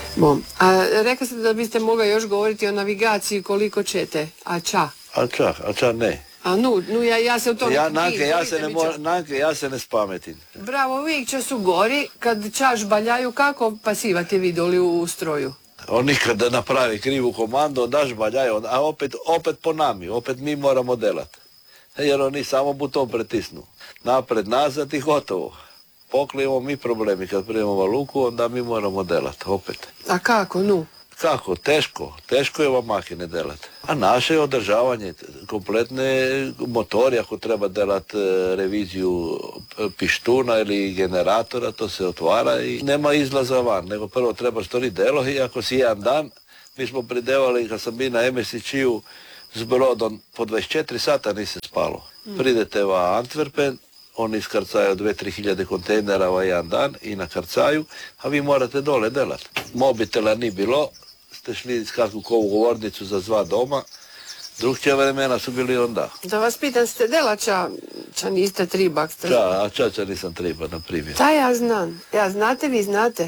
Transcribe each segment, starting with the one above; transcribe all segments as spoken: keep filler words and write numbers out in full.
Bom. A rekli ste da biste mogli još govoriti o navigaciji koliko ćete, a ča? A ča, a ča ne. A nu, nu ja, ja se u to ja, ne nanke, ja se ne mo, nanke, ja se ne spametim. Bravo, uvijek će su gori, kad čaš baljaju, kako pasivate vidjeli u stroju? On nikada napravi krivu komandu, daš baljaju, a opet, opet po nami, opet mi moramo delati. Jer oni samo buton pritisnu. Napred, nazad i gotovo. Poklijemo mi problemi, kad prijemamo luku, onda mi moramo delati, opet. A kako, nu? Kako? Teško. Teško je ova makine delati. A naše je održavanje kompletne motori, ako treba delati reviziju pištuna ili generatora, to se otvara i nema izlaza van, nego prvo treba stori delo i ako si jedan dan, mi smo pridevali, kad sam bio na em es i čiju s brodom, po dvadeset četiri sata nisi spalo. Mm. Pridete va Antwerpen, oni iskarcaju dve do tri hiljade kontejnera va jedan dan i na karcaju, a vi morate dole delati. Mobitela ni bilo, ste šli kakvu kovu govornicu za zva doma, drugčija vremena su bili onda. Da vas pitam, ste delača, ča niste tribak? Ste... Ča, a čača nisam triba, na primjer. Ta ja znam. Ja znate, vi znate.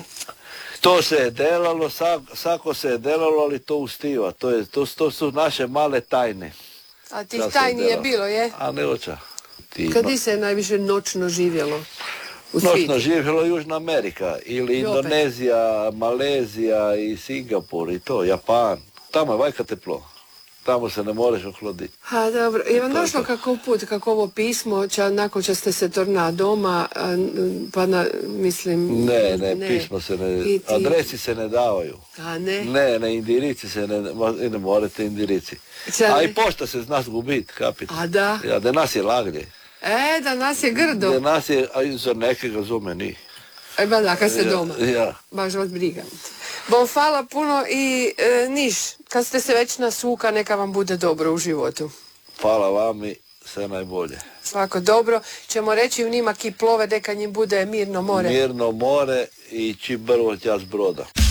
To se je delalo, sako se je delalo, ali to ustiva. To, je, to, to su naše male tajne. A tih tajni je bilo, je? A ne oča. Kad di se najviše noćno živjelo? U noćno živjelo Južna Amerika ili Indonezija, Malezija i Singapur i to, Japan. Tamo je vajka teplo. Tamo se ne možeš ohloditi. A dobro, je vam došlo kako put, kako ovo pismo, ča, nakon što ste se torna doma, a, pa na, mislim... Ne, ne, ne, pismo se ne, ti... adresi se ne davaju. A ne? Ne, ne, indirici se ne, ne morate indirici. Ča, a i pošta se zna zgubit, kapite. A da? Ja, da nas je laglje. E, da nas je grdo. Da nas je, a za nekega zume ni. E, ba da, kad ste ja, doma. Ja. Baš vas briga. Bom, hvala puno i e, niš, kad ste se već nasuka, neka vam bude dobro u životu. Hvala vam i sve najbolje. Svako dobro. Ćemo reći u njima ki plove, deka njim bude mirno more. Mirno more i čim brvo tja s broda.